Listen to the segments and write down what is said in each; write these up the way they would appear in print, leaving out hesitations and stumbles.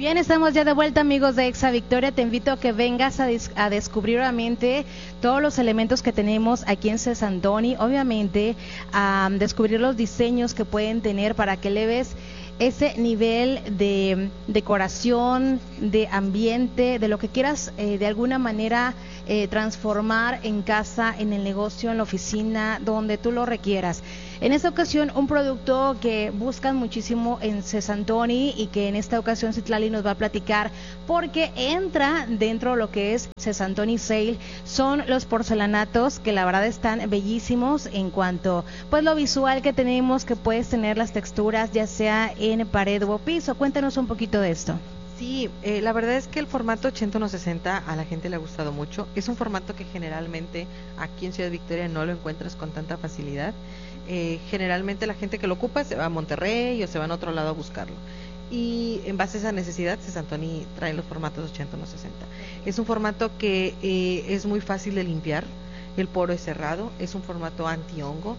Bien, estamos ya de vuelta, amigos de Exa Victoria. Te invito a que vengas a descubrir obviamente todos los elementos que tenemos aquí en Cesantoni, obviamente a descubrir los diseños que pueden tener para que le ves ese nivel de decoración, de ambiente, de lo que quieras de alguna manera transformar en casa, en el negocio, en la oficina, donde tú lo requieras. En esta ocasión, un producto que buscan muchísimo en Cesantoni y que en esta ocasión Citlali nos va a platicar porque entra dentro de lo que es Cesantoni Sale, son los porcelanatos que la verdad están bellísimos en cuanto pues lo visual que tenemos, que puedes tener las texturas ya sea en pared o piso. Cuéntanos un poquito de esto. Sí, la verdad es que el formato 80-160 a la gente le ha gustado mucho. Es un formato que generalmente aquí en Ciudad Victoria no lo encuentras con tanta facilidad. Generalmente la gente que lo ocupa se va a Monterrey o se va a otro lado a buscarlo. Y en base a esa necesidad, Cesantoni trae los formatos 80-160. Es un formato que es muy fácil de limpiar, el poro es cerrado, es un formato anti-hongo.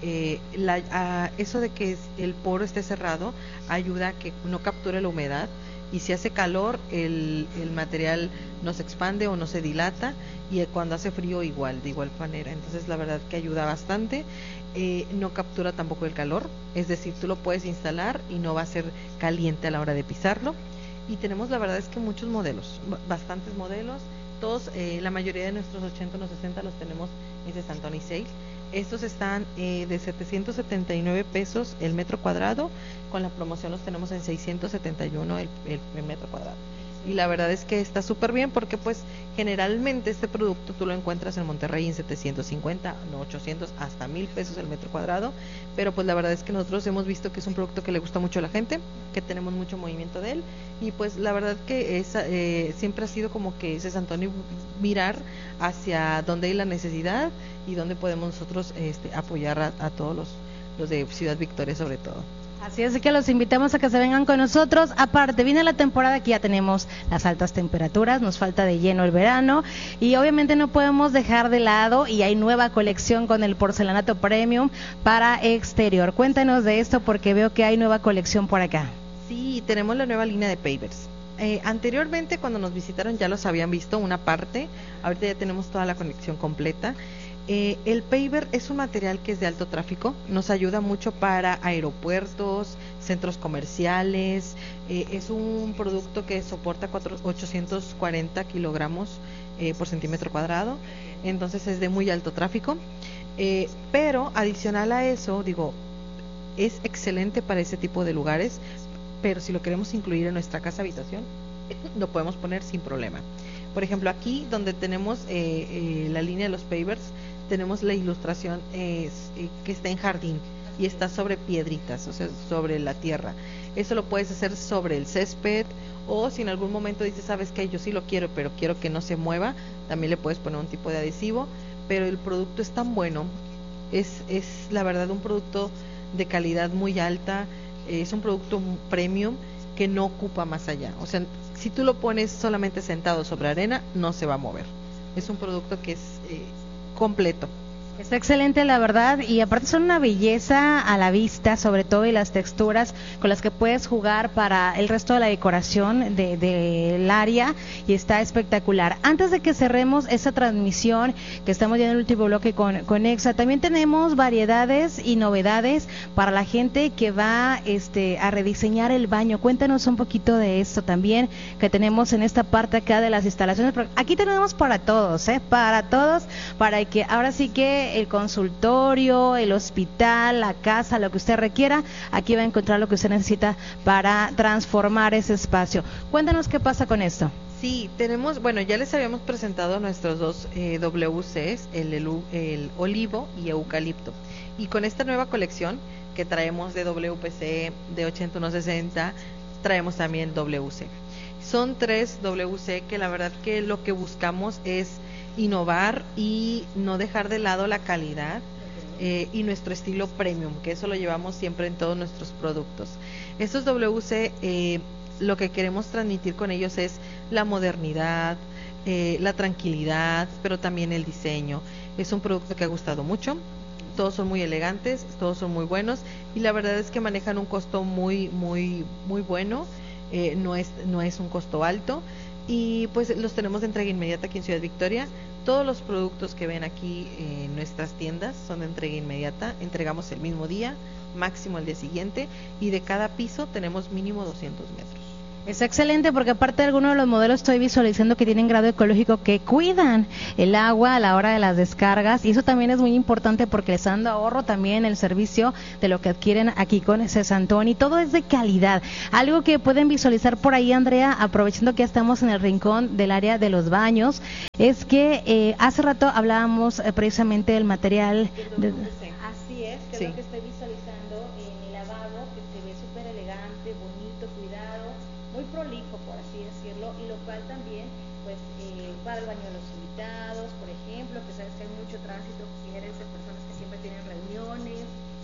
Eso de que el poro esté cerrado ayuda a que no capture la humedad, y si hace calor el material no se expande o no se dilata, y cuando hace frío igual, de igual manera. Entonces la verdad que ayuda bastante. No captura tampoco el calor, es decir, tú lo puedes instalar y no va a ser caliente a la hora de pisarlo. Y tenemos la verdad es que muchos modelos, bastantes modelos, todos, la mayoría de nuestros 80-160 los tenemos en Cesantoni Sale. Estos están de 779 pesos el metro cuadrado, con la promoción los tenemos en 671 el metro cuadrado. Y la verdad es que está súper bien porque pues generalmente este producto tú lo encuentras en Monterrey en 750, no 800, hasta 1000 pesos el metro cuadrado, pero pues la verdad es que nosotros hemos visto que es un producto que le gusta mucho a la gente, que tenemos mucho movimiento de él, y pues la verdad que siempre ha sido como que Cesantoni mirar hacia dónde hay la necesidad y dónde podemos nosotros apoyar a todos los de Ciudad Victoria sobre todo. Así es que los invitamos a que se vengan con nosotros. Aparte, viene la temporada que ya tenemos las altas temperaturas, nos falta de lleno el verano y obviamente no podemos dejar de lado, y hay nueva colección con el porcelanato premium para exterior. Cuéntanos de esto porque veo que hay nueva colección por acá. Sí, tenemos la nueva línea de pavers. Anteriormente cuando nos visitaron ya los habían visto una parte, ahorita ya tenemos toda la colección completa. El paver es un material que es de alto tráfico, nos ayuda mucho para aeropuertos, centros comerciales, es un producto que soporta 840 kilogramos por centímetro cuadrado, entonces es de muy alto tráfico, pero adicional a eso, digo, es excelente para ese tipo de lugares, pero si lo queremos incluir en nuestra casa habitación, lo podemos poner sin problema. Por ejemplo, aquí donde tenemos la línea de los pavers, tenemos la ilustración que está en jardín y está sobre piedritas, o sea, sobre la tierra. Eso lo puedes hacer sobre el césped, o si en algún momento dices, sabes que yo sí lo quiero, pero quiero que no se mueva, también le puedes poner un tipo de adhesivo, pero el producto es tan bueno, es la verdad un producto de calidad muy alta, es un producto premium que no ocupa más allá, o sea, si tú lo pones solamente sentado sobre arena, no se va a mover. Es un producto que es completo. Está excelente, la verdad, y aparte son una belleza a la vista, sobre todo, y las texturas con las que puedes jugar para el resto de la decoración del área, y está espectacular. Antes de que cerremos esta transmisión, que estamos ya en el último bloque con Exa, también tenemos variedades y novedades para la gente que va a rediseñar el baño. Cuéntanos un poquito de esto también, que tenemos en esta parte acá de las instalaciones. Aquí tenemos para todos, para todos, para que ahora sí que el consultorio, el hospital, la casa, lo que usted requiera, aquí va a encontrar lo que usted necesita para transformar ese espacio. Cuéntanos qué pasa con esto. Sí, tenemos, bueno, ya les habíamos presentado nuestros dos WCs, el olivo y eucalipto. Y con esta nueva colección que traemos de WPC, de 80-160, traemos también WC. Son 3 WC que la verdad que lo que buscamos es innovar y no dejar de lado la calidad y nuestro estilo premium, que eso lo llevamos siempre en todos nuestros productos. Estos WC, lo que queremos transmitir con ellos es la modernidad, la tranquilidad, pero también el diseño. Es un producto que ha gustado mucho, todos son muy elegantes, todos son muy buenos, y la verdad es que manejan un costo muy bueno. no es un costo alto, y pues los tenemos de entrega inmediata aquí en Ciudad Victoria. Todos los productos que ven aquí en nuestras tiendas son de entrega inmediata, entregamos el mismo día, máximo el día siguiente, y de cada piso tenemos mínimo 200 metros. Es excelente porque aparte de algunos de los modelos estoy visualizando que tienen grado ecológico, que cuidan el agua a la hora de las descargas, y eso también es muy importante porque les está dando ahorro también el servicio de lo que adquieren aquí con Cesantoni. Todo es de calidad. Algo que pueden visualizar por ahí, Andrea, aprovechando que ya estamos en el rincón del área de los baños, es que hace rato hablábamos precisamente del material de... Así es, que sí. Es lo que estoy visualizando en el lavabo, que se ve súper elegante, bonito, cuidado, muy prolijo, por así decirlo, y lo cual también, pues, para el baño de los invitados, por ejemplo, que sabes que hay mucho tránsito, si eres de personas que siempre tienen reuniones,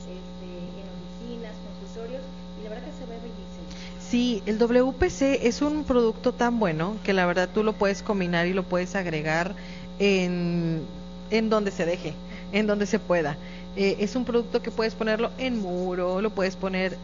en oficinas, consultorios, y la verdad que se ve bellísimo. Sí, el WPC es un producto tan bueno que la verdad tú lo puedes combinar y lo puedes agregar en donde se deje, en donde se pueda. Es un producto que puedes ponerlo en muro, lo puedes poner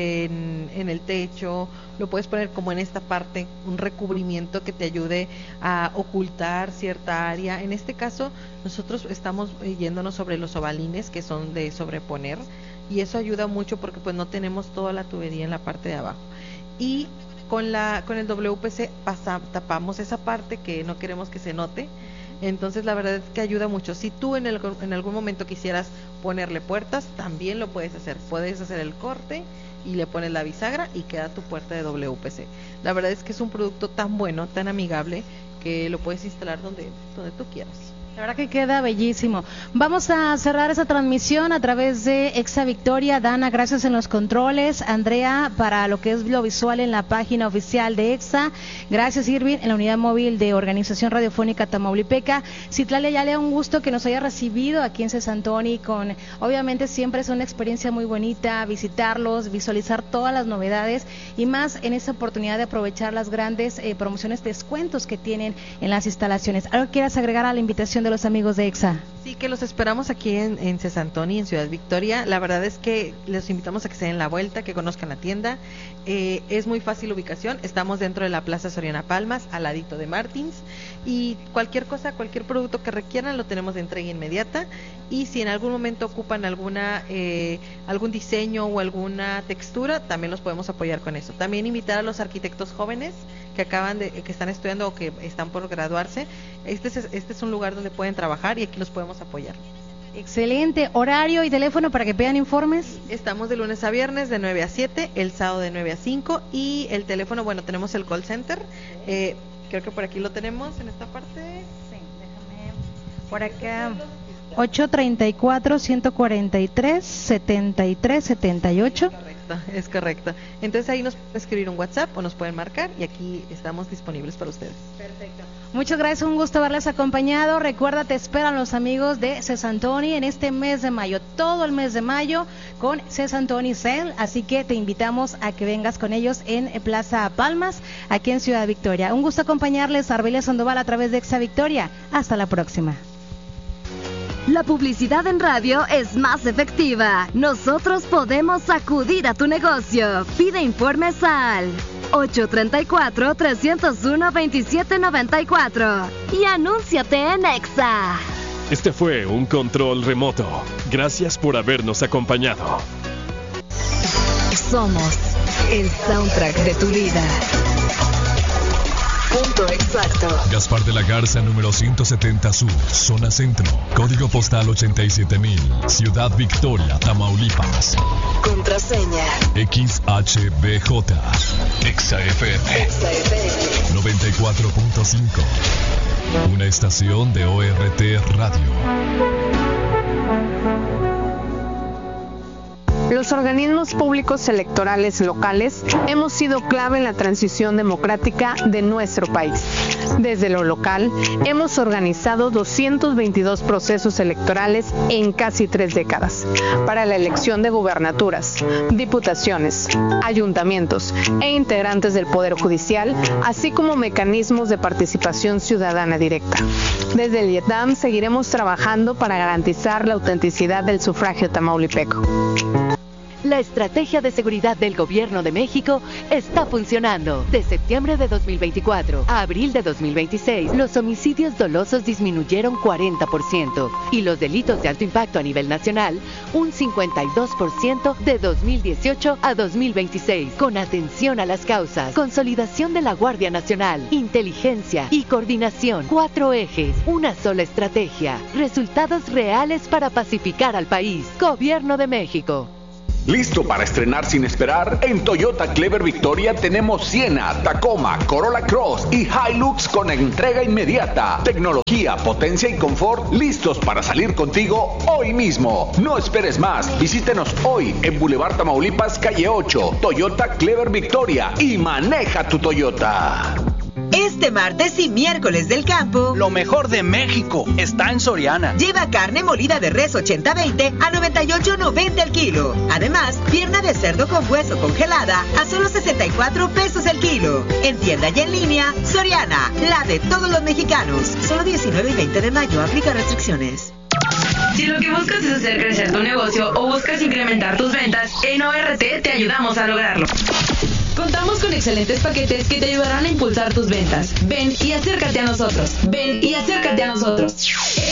en el techo, lo puedes poner como en esta parte, un recubrimiento que te ayude a ocultar cierta área. En este caso, nosotros estamos yéndonos sobre los ovalines, que son de sobreponer, y eso ayuda mucho porque pues no tenemos toda la tubería en la parte de abajo. Y con el WPC tapamos esa parte que no queremos que se note. Entonces la verdad es que ayuda mucho. Si tú en algún momento quisieras ponerle puertas, también lo puedes hacer. Puedes hacer el corte y le pones la bisagra y queda tu puerta de WPC. La verdad es que es un producto tan bueno, tan amigable, que lo puedes instalar donde tú quieras. La verdad que queda bellísimo. Vamos a cerrar esa transmisión a través de Exa Victoria. Dana, gracias en los controles. Andrea, para lo que es lo visual en la página oficial de Exa. Gracias, Irving, en la unidad móvil de Organización Radiofónica Tamaulipeca. Citlali Ayala, un gusto que nos haya recibido aquí en Cesantoni. Obviamente siempre es una experiencia muy bonita visitarlos, visualizar todas las novedades y más en esta oportunidad de aprovechar las grandes promociones, descuentos que tienen en las instalaciones. ¿Algo que quieras agregar a la invitación de los amigos de Exa? Sí, que los esperamos aquí en Cesantoni, en Ciudad Victoria. La verdad es que les invitamos a que se den la vuelta, que conozcan la tienda. Es muy fácil ubicación, estamos dentro de la Plaza Soriana Palmas, al ladito de Martins, y cualquier cosa, cualquier producto que requieran lo tenemos de entrega inmediata, y si en algún momento ocupan algún diseño o alguna textura, también los podemos apoyar con eso. También invitar a los arquitectos jóvenes que están estudiando o que están por graduarse. Este es un lugar donde pueden trabajar y aquí los podemos apoyar. Excelente. Horario y teléfono para que pidan informes. Estamos de lunes a viernes de 9 a 7, el sábado de 9 a 5, y el teléfono, bueno, tenemos el call center, creo que por aquí lo tenemos en esta parte. Sí, déjame por acá. 834-143-7378. Es correcto. Entonces ahí nos pueden escribir un WhatsApp o nos pueden marcar y aquí estamos disponibles para ustedes. Perfecto. Muchas gracias, un gusto haberles acompañado. Recuerda, te esperan los amigos de Cesantoni en este mes de mayo, todo el mes de mayo con Cesantoni Sale, así que te invitamos a que vengas con ellos en Plaza Palmas, aquí en Ciudad Victoria. Un gusto acompañarles, Arbelia Sandoval a través de Exa Victoria. Hasta la próxima. La publicidad en radio es más efectiva. Nosotros podemos acudir a tu negocio. Pide informes al 834-301-2794 y anúnciate en Exa. Este fue un control remoto. Gracias por habernos acompañado. Somos el soundtrack de tu vida. Punto exacto. Gaspar de la Garza, número 170 Sur, zona centro, código postal 87,000, Ciudad Victoria, Tamaulipas. Contraseña XHBJ, XFM 94.5, una estación de ORT Radio. Los organismos públicos electorales locales hemos sido clave en la transición democrática de nuestro país. Desde lo local, hemos organizado 222 procesos electorales en casi 3 décadas para la elección de gubernaturas, diputaciones, ayuntamientos e integrantes del Poder Judicial, así como mecanismos de participación ciudadana directa. Desde el IETAM seguiremos trabajando para garantizar la autenticidad del sufragio tamaulipeco. La estrategia de seguridad del Gobierno de México está funcionando. De septiembre de 2024 a abril de 2026, los homicidios dolosos disminuyeron 40% y los delitos de alto impacto a nivel nacional un 52% de 2018 a 2026. Con atención a las causas, consolidación de la Guardia Nacional, inteligencia y coordinación. 4 ejes, una sola estrategia. Resultados reales para pacificar al país. Gobierno de México. ¿Listo para estrenar sin esperar? En Toyota Clever Victoria tenemos Siena, Tacoma, Corolla Cross y Hilux con entrega inmediata. Tecnología, potencia y confort listos para salir contigo hoy mismo. No esperes más. Visítenos hoy en Boulevard Tamaulipas, calle 8. Toyota Clever Victoria y maneja tu Toyota. Este martes y miércoles del campo, lo mejor de México está en Soriana. Lleva carne molida de res 80-20 a 98.90 el kilo. Además, pierna de cerdo con hueso congelada a solo 64 pesos el kilo. En tienda y en línea, Soriana, la de todos los mexicanos. Solo 19 y 20 de mayo, aplica restricciones. Si lo que buscas es hacer crecer tu negocio o buscas incrementar tus ventas, en ORT te ayudamos a lograrlo. Contamos con excelentes paquetes que te ayudarán a impulsar tus ventas. Ven y acércate a nosotros. Ven y acércate a nosotros.